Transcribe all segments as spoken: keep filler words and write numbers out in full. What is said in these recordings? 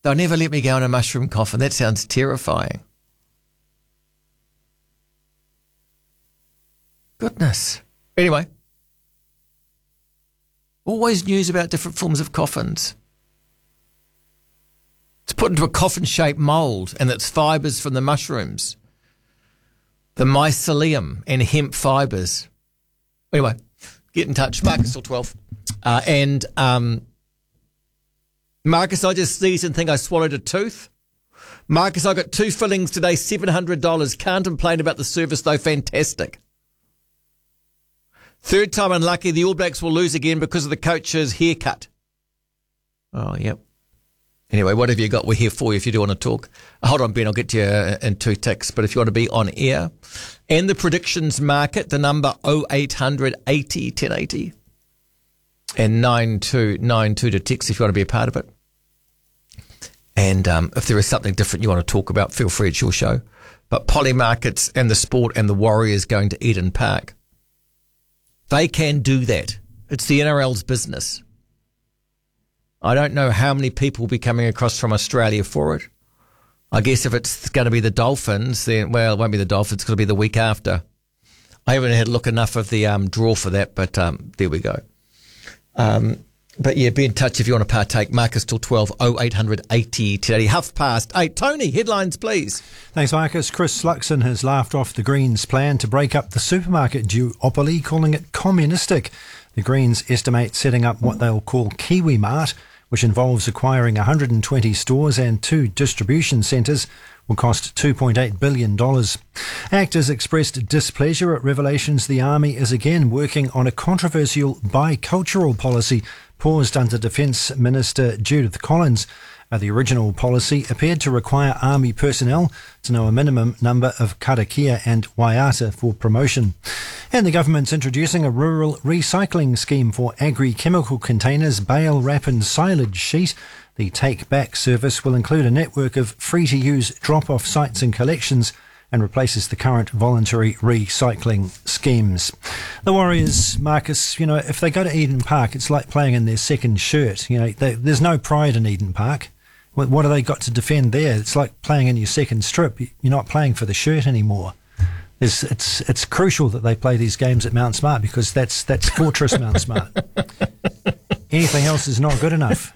They'll never let me go in a mushroom coffin. That sounds terrifying. Goodness. Anyway. Always news about different forms of coffins. It's put into a coffin-shaped mould and it's fibres from the mushrooms. The mycelium and hemp fibres. Anyway, get in touch. Marcus till twelve. Uh, and um, Marcus, I just sneezed and think I swallowed a tooth. Marcus, I got two fillings today, seven hundred dollars. Can't complain about the service though, fantastic. Third time unlucky, the All Blacks will lose again because of the coach's haircut. Oh, yep. Anyway, what have you got? We're here for you if you do want to talk. Hold on, Ben, I'll get to you in two ticks. But if you want to be on air. And the predictions market, the number oh eight hundred eighty ten eighty. And nine two nine two to text if you want to be a part of it. And um, if there is something different you want to talk about, feel free, it's your show. But Polly Markets and the Sport and the Warriors going to Eden Park. They can do that. It's the N R L's business. I don't know how many people will be coming across from Australia for it. I guess if it's going to be the Dolphins, then, well, it won't be the Dolphins, it's going to be the week after. I haven't had a look enough of the um, draw for that, but um, there we go. Um, but yeah, be in touch if you want to partake. Marcus till twelve, oh eight hundred eighty today. Huff past eight. Tony, headlines, please. Thanks, Marcus. Chris Luxon has laughed off the Greens' plan to break up the supermarket duopoly, calling it communistic. The Greens estimate setting up what they'll call Kiwi Mart, which involves acquiring one hundred twenty stores and two distribution centres, will cost two point eight billion dollars. Actors expressed displeasure at revelations the Army is again working on a controversial bicultural policy paused under Defence Minister Judith Collins. Uh, the original policy appeared to require Army personnel to know a minimum number of karakia and waiata for promotion. And the government's introducing a rural recycling scheme for agri-chemical containers, bale wrap and silage sheet. The Take Back service will include a network of free-to-use drop-off sites and collections and replaces the current voluntary recycling schemes. The Warriors, Marcus, you know, if they go to Eden Park, it's like playing in their second shirt. You know, they, there's no pride in Eden Park. What, what have they got to defend there? It's like playing in your second strip. You're not playing for the shirt anymore. It's, it's, it's crucial that they play these games at Mount Smart because that's, that's Fortress Mount Smart. Anything else is not good enough.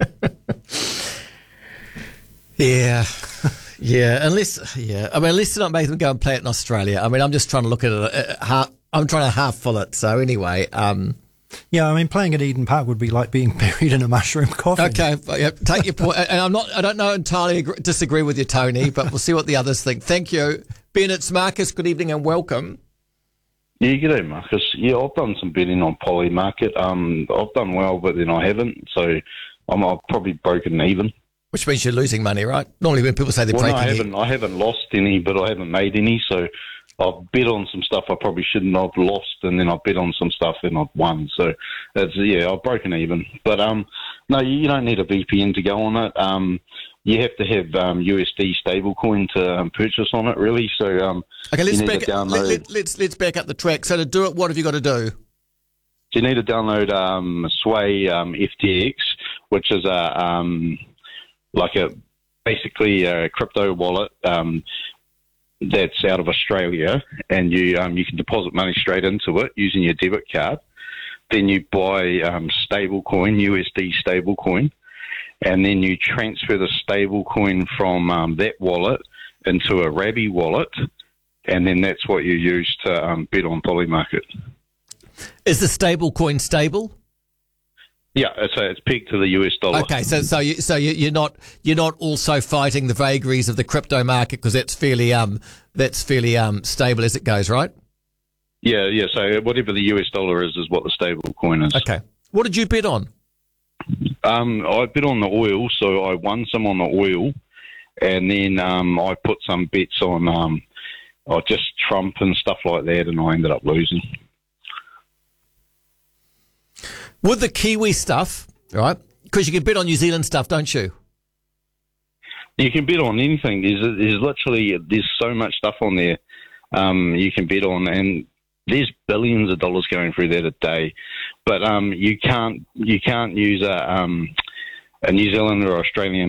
Yeah. Yeah, unless yeah, I mean, unless they're not making them go and play it in Australia. I mean, I'm just trying to look at it. Uh, half, I'm trying to half fill it. So anyway, um, yeah, I mean, playing at Eden Park would be like being buried in a mushroom coffin. Okay, yeah, take your point. And I'm not. I don't know entirely agree, disagree with you, Tony, but we'll see what the others think. Thank you, Ben. It's Marcus. Good evening and welcome. Yeah, g'day, Marcus. Yeah, I've done some betting on Polly Market. Um, I've done well, but then I haven't. So I'm I've probably broken even. Which means you're losing money, right? Normally when people say they're well, breaking no, I haven't, I haven't lost any, but I haven't made any. So I've bet on some stuff I probably shouldn't have lost, and then I've bet on some stuff and I've won. So, it's, yeah, I've broken even. But, um, no, you don't need a V P N to go on it. Um, you have to have um, U S D stablecoin to um, purchase on it, really. So, um, okay, let's you need back, to download... let, let, let's, let's back up the track. So to do it, what have you got to do? You need to download um, Sway um, F T X, which is a um, like a... basically a crypto wallet um, that's out of Australia, and you um, you can deposit money straight into it using your debit card. Then you buy um, stablecoin, U S D stablecoin, and then you transfer the stablecoin from um, that wallet into a Rabby wallet, and then that's what you use to um, bet on Polly Market. Is the stablecoin stable? Yeah, so it's pegged to the U S dollar. Okay, so so you, so you, you're not you're not also fighting the vagaries of the crypto market because that's fairly um that's fairly um stable as it goes, right? Yeah, yeah. So whatever the U S dollar is is what the stable coin is. Okay. What did you bet on? Um, I bet on the oil, so I won some on the oil, and then um, I put some bets on um, oh, just Trump and stuff like that, and I ended up losing. With the Kiwi stuff, right? Because you can bet on New Zealand stuff, don't you? You can bet on anything. There's, there's literally there's so much stuff on there um, you can bet on, and there's billions of dollars going through that a day. But um, you can't you can't use a um, a New Zealand or Australian